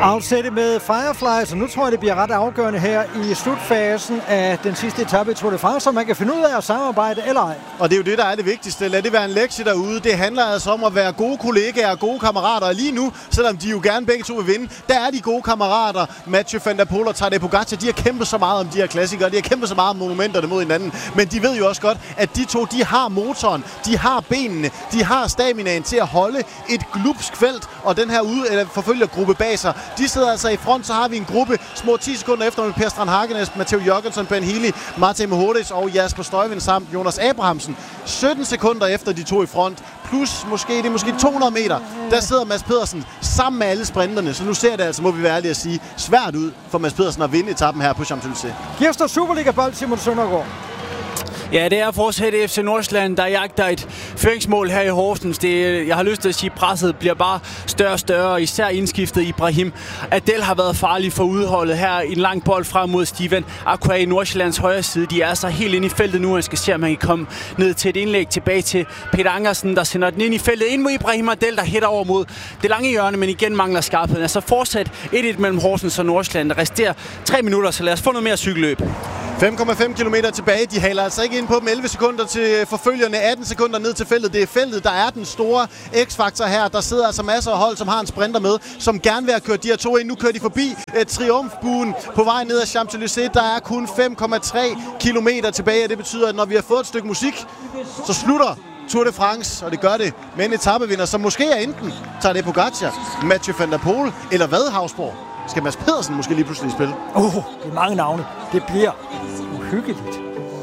Afsætte med Firefly, så nu tror jeg, det bliver ret afgørende her i slutfasen af den sidste etape i Tour de France, så man kan finde ud af at samarbejde eller ej. Og det er jo det, der er det vigtigste. Lad det være en lektie derude. Det handler altså om at være gode kollegaer og gode kammerater. Og lige nu, selvom de jo gerne begge to vil vinde, der er de gode kammerater. Mathieu van der Poel og Tadej Pogacar, de har kæmpet så meget om de her klassikere. De har kæmpet så meget om monumenterne mod hinanden. Men de ved jo også godt, at de to, de har motoren, de har benene, de har staminaen til at holde et glupsk felt. Og den her forfølgergruppe bag sig, de sidder altså i front. Så har vi en gruppe små 10 sekunder efter med Per Strand Hagenes, Matteo Jørgensen, Ben Healy, Martin Mohoric og Jasper Stuyven samt Jonas Abrahamsen. 17 sekunder efter de to i front, plus måske 200 meter, der sidder Mads Pedersen sammen med alle sprinterne. Så nu ser det altså, må vi være ærlige at sige, svært ud for Mads Pedersen at vinde etappen her på Champs-Élysées. Giver Superliga-bold, Simon Søndergaard. Ja, det er fortsat FC Nordsjælland, der jagter et føringsmål her i Horsens. Jeg har lyst til at sige, at presset bliver bare større og større, især indskiftet Ibrahim Adel har været farlig for udholdet her. En lang bold frem mod Steven Aqua i Nordsjællands højre side. De er så helt inde i feltet nu, og jeg skal se, om man kan komme ned til et indlæg tilbage til Peter Angersen, der sender den ind i feltet. Ind mod Ibrahim Adel, der hætter over mod det lange hjørne, men igen mangler skarpheden. Altså fortsat 1-1 mellem Horsens og Nordsjælland. Der resterer 3 minutter, så lad os få noget mere cykelløb. 5,5 kilometer tilbage. De haler altså ikke ind på dem. 11 sekunder til forfølgerne, 18 sekunder ned til feltet. Det er feltet, der er den store x-faktor her. Der sidder altså masser af hold, som har en sprinter med, som gerne vil have kørt de her to ind. Nu kører de forbi triumfbuen på vej ned ad Champs-Élysées. Der er kun 5,3 kilometer tilbage, og det betyder, at når vi har fået et stykke musik, så slutter Tour de France, og det gør det med en etapevinder, som måske er enten Tadej Pogacar, Mathieu van der Poel eller hvad, Hausborg? Skal Mads Pedersen måske lige pludselig spille? Det er mange navne. Det bliver uhyggeligt.